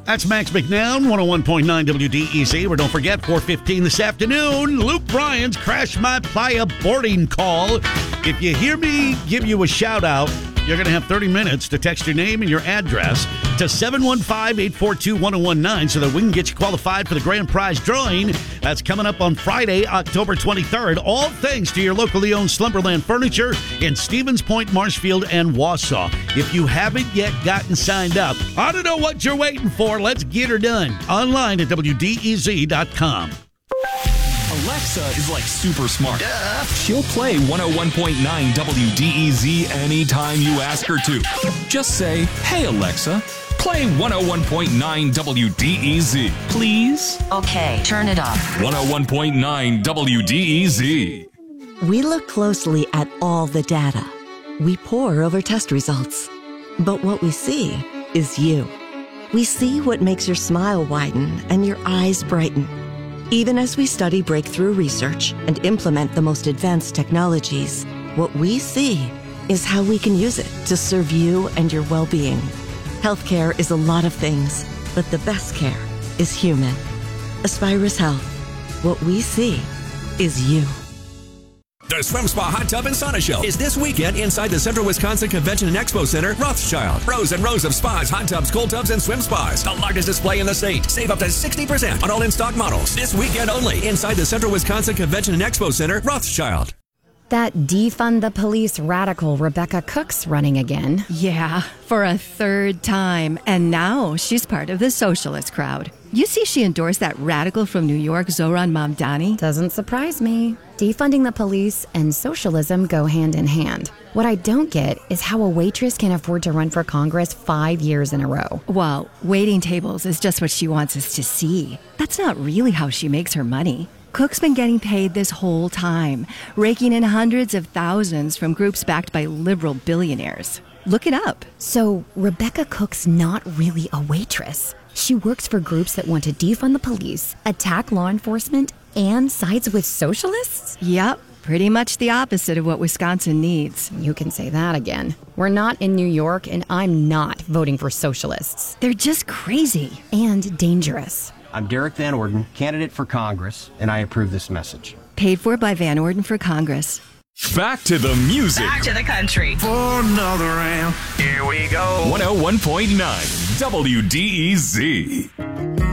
That's Max McNown, 101.9 WDEZ, where don't forget, 4:15 this afternoon, Luke Bryan's Crash My Playa boarding call. If you hear me give you a shout-out, you're going to have 30 minutes to text your name and your address to 715-842-1019 so that we can get you qualified for the grand prize drawing. That's coming up on Friday, October 23rd. All thanks to your locally owned Slumberland Furniture in Stevens Point, Marshfield, and Wausau. If you haven't yet gotten signed up, I don't know what you're waiting for. Let's get her done. Online at WDEZ.com. Alexa is like super smart. She'll play 101.9 WDEZ anytime you ask her to. Just say, "Hey Alexa, play 101.9 WDEZ, please." Okay, turn it off. 101.9 WDEZ. We look closely at all the data. We pore over test results. But what we see is you. We see what makes your smile widen and your eyes brighten. Even as we study breakthrough research and implement the most advanced technologies, what we see is how we can use it to serve you and your well-being. Healthcare is a lot of things, but the best care is human. Aspirus Health. What we see is you. The Swim Spa Hot Tub and Sauna Show is this weekend inside the Central Wisconsin Convention and Expo Center, Rothschild. Rows and rows of spas, hot tubs, cold tubs, and swim spas. The largest display in the state. Save up to 60% on all in-stock models. This weekend only inside the Central Wisconsin Convention and Expo Center, Rothschild. That defund the police radical Rebecca Cook's running again. Yeah, for a third time. And now she's part of the socialist crowd. You see she endorsed that radical from New York, Zohran Mamdani? Doesn't surprise me. Defunding the police and socialism go hand in hand. What I don't get is how a waitress can afford to run for Congress 5 years in a row. Well, waiting tables is just what she wants us to see. That's not really how she makes her money. Cook's been getting paid this whole time, raking in hundreds of thousands from groups backed by liberal billionaires. Look it up. So Rebecca Cook's not really a waitress. She works for groups that want to defund the police, attack law enforcement, and sides with socialists? Yep, pretty much the opposite of what Wisconsin needs. You can say that again. We're not in New York, and I'm not voting for socialists. They're just crazy. And dangerous. I'm Derek Van Orden, candidate for Congress, and I approve this message. Paid for by Van Orden for Congress. Back to the music. Back to the country. For another round, here we go. 101.9 WDEZ.